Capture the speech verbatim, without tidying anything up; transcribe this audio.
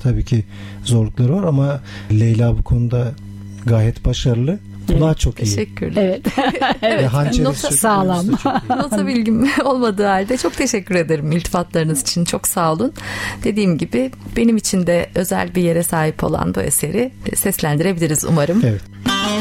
tabii ki zorlukları var ama Leyla bu konuda gayet başarılı. Kulağı evet, çok iyi. Teşekkürler. Evet. Evet. Nota sağlam. Nota bilgim olmadığı halde çok teşekkür ederim iltifatlarınız için. Çok sağ olun. Dediğim gibi benim için de özel bir yere sahip olan bu eseri seslendirebiliriz umarım. Evet.